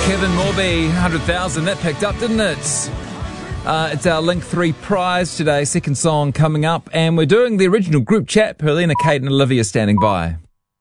Kevin Morby, 100,000. That picked up, didn't it? It's our Link 3 prize today. Second song coming up. And we're doing the original group chat. Helena, Kate and Olivia standing by.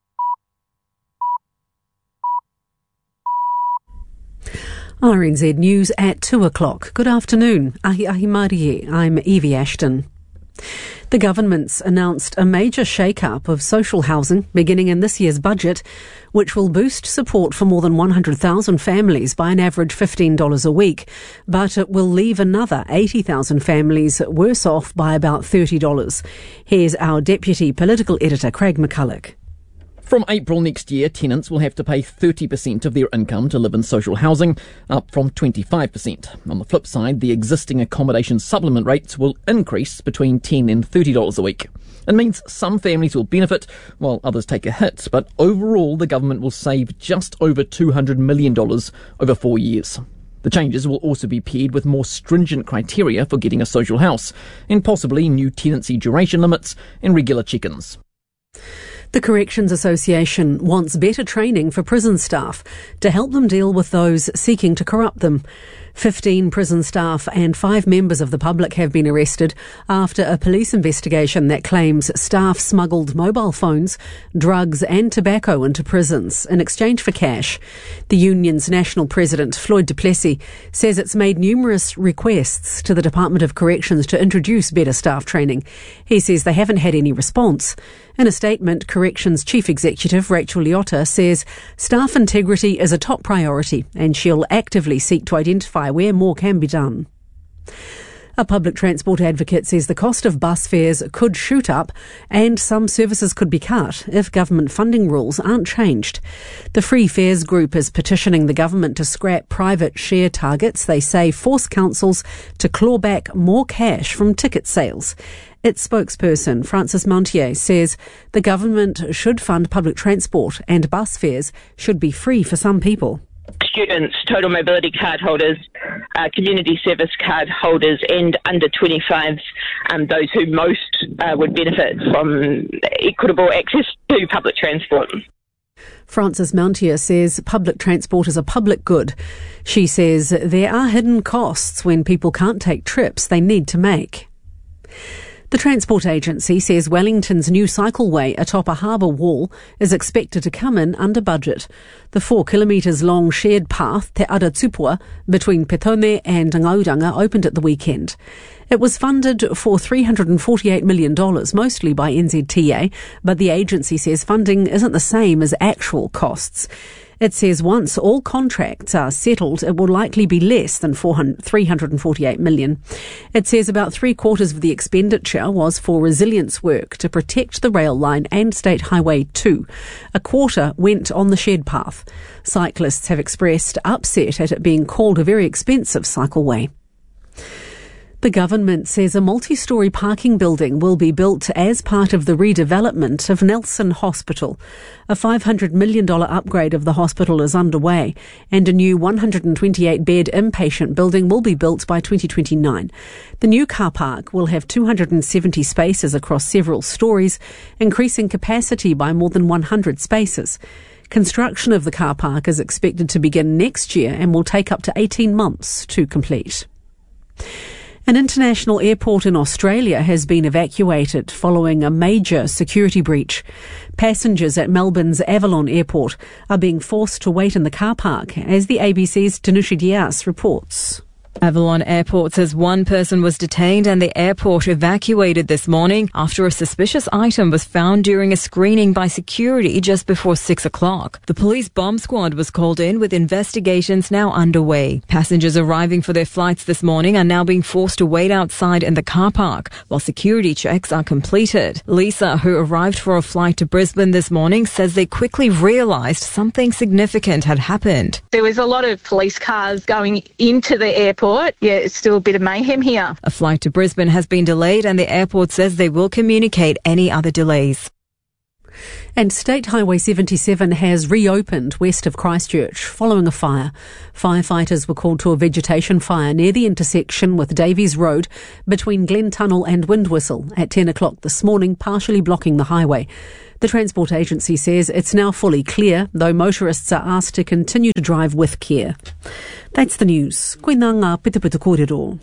RNZ News at 2 o'clock. Good afternoon. Ahi Marie. I'm Evie Ashton. The government's announced a major shake-up of social housing beginning in this year's budget, which will boost support for more than 100,000 families by an average $15 a week. But it will leave another 80,000 families worse off by about $30. Here's our Deputy Political Editor, Craig McCulloch. From April next year, tenants will have to pay 30% of their income to live in social housing, up from 25%. On the flip side, the existing accommodation supplement rates will increase between $10 and $30 a week. It means some families will benefit while others take a hit, but overall the government will save just over $200 million over 4 years. The changes will also be paired with more stringent criteria for getting a social house, and possibly new tenancy duration limits and regular check-ins. The Corrections Association wants better training for prison staff to help them deal with those seeking to corrupt them. 15 prison staff and 5 members of the public have been arrested after a police investigation that claims staff smuggled mobile phones, drugs and tobacco into prisons in exchange for cash. The union's national president, Floyd du Plessis, says it's made numerous requests to the Department of Corrections to introduce better staff training. He says they haven't had any response. In a statement, Corrections Chief Executive Rachel Leotta says staff integrity is a top priority and she'll actively seek to identify where more can be done. A public transport advocate says the cost of bus fares could shoot up and some services could be cut if government funding rules aren't changed. The Free Fares group is petitioning the government to scrap private share targets they say force councils to claw back more cash from ticket sales. Its spokesperson, Francis Mountier, says the government should fund public transport and bus fares should be free for some people. Students, total mobility card holders, community service card holders and under 25s, those who most would benefit from equitable access to public transport. Francis Mountier says public transport is a public good. She says there are hidden costs when people can't take trips they need to make. The Transport Agency says Wellington's new cycleway atop a harbour wall is expected to come in under budget. The 4 kilometres long shared path Te Ara Tupua between Petone and Ngauranga opened at the weekend. It was funded for $348 million, mostly by NZTA, but the agency says funding isn't the same as actual costs. It says once all contracts are settled, it will likely be less than $348 million. It says about 3/4 of the expenditure was for resilience work to protect the rail line and State Highway 2. A quarter went on the shared path. Cyclists have expressed upset at it being called a very expensive cycleway. The government says a multi-storey parking building will be built as part of the redevelopment of Nelson Hospital. A $500 million upgrade of the hospital is underway and a new 128-bed inpatient building will be built by 2029. The new car park will have 270 spaces across several storeys, increasing capacity by more than 100 spaces. Construction of the car park is expected to begin next year and will take up to 18 months to complete. An international airport in Australia has been evacuated following a major security breach. Passengers at Melbourne's Avalon Airport are being forced to wait in the car park, as the ABC's Tanushi Dias reports. Avalon Airport says one person was detained and the airport evacuated this morning after a suspicious item was found during a screening by security just before 6 o'clock. The police bomb squad was called in with investigations now underway. Passengers arriving for their flights this morning are now being forced to wait outside in the car park while security checks are completed. Lisa, who arrived for a flight to Brisbane this morning, says they quickly realised something significant had happened. There was a lot of police cars going into the airport. Yeah, it's still a bit of mayhem here. A flight to Brisbane has been delayed and the airport says they will communicate any other delays. And State Highway 77 has reopened west of Christchurch following a fire. Firefighters were called to a vegetation fire near the intersection with Davies Road between Glen Tunnel and Windwhistle at 10 o'clock this morning, partially blocking the highway. The Transport Agency says it's now fully clear, though motorists are asked to continue to drive with care. That's the news. Koina ngā pita kōrero.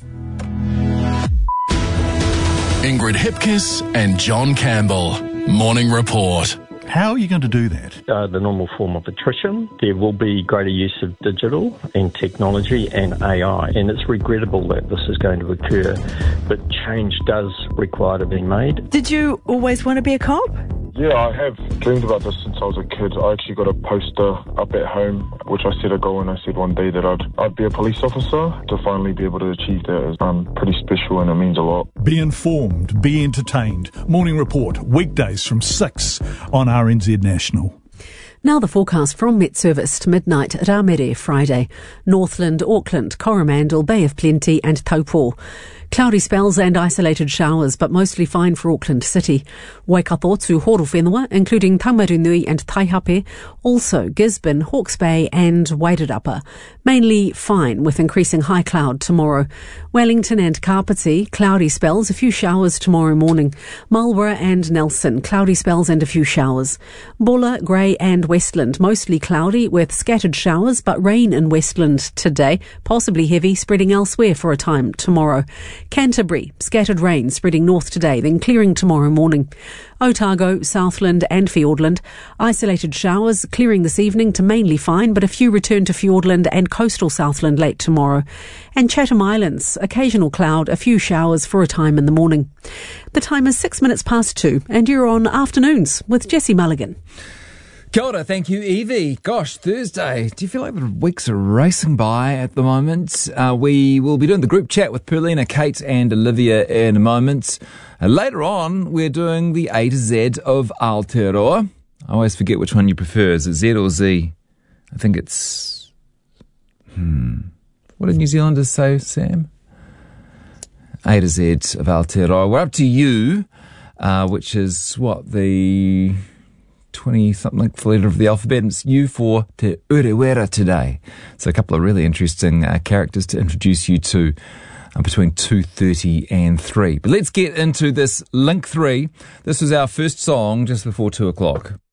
Ingrid Hipkiss and John Campbell. Morning Report. How are you going to do that? The normal form of attrition. There will be greater use of digital and technology and AI, and it's regrettable that this is going to occur, but change does require to be made. Did you always want to be a cop? Yeah, I have dreamed about this since I was a kid. I actually got a poster up at home, which I set a goal, and I said one day that I'd be a police officer. To finally be able to achieve that is pretty special, and it means a lot. Be informed, be entertained. Morning Report, weekdays from 6 on RNZ National. Now the forecast from Met Service to midnight at Ramere Friday. Northland, Auckland, Coromandel, Bay of Plenty and Taupo. Cloudy spells and isolated showers, but mostly fine for Auckland City. Waikato to Horowhenua, including Taumarunui and Taihape. Also Gisborne, Hawke's Bay and Wairarapa. Mainly fine with increasing high cloud tomorrow. Wellington and Kapiti, cloudy spells, a few showers tomorrow morning. Marlborough and Nelson, cloudy spells and a few showers. Bulla, Grey and Westland, mostly cloudy with scattered showers, but rain in Westland today, possibly heavy, spreading elsewhere for a time tomorrow. Canterbury, scattered rain spreading north today, then clearing tomorrow morning. Otago, Southland and Fiordland, isolated showers, clearing this evening to mainly fine, but a few return to Fiordland and coastal Southland late tomorrow. And Chatham Islands, occasional cloud, a few showers for a time in the morning. The time is 6 minutes past 2, and you're on Afternoons with Jessie Mulligan. Kia ora, thank you, Evie. Gosh, Thursday. Do you feel like the weeks are racing by at the moment? We will be doing the group chat with Perlina, Kate and Olivia in a moment. Later on, we're doing the A to Z of Aotearoa. I always forget which one you prefer. Is it Z or Z? I think it's... What did New Zealanders say, Sam? A to Z of Aotearoa. We're up to U, which is what, the 20-something letter of the alphabet. It's U for Te Urewera today. So a couple of really interesting characters to introduce you to between 2:30 and 3. But let's get into this Link 3. This was our first song just before 2 o'clock.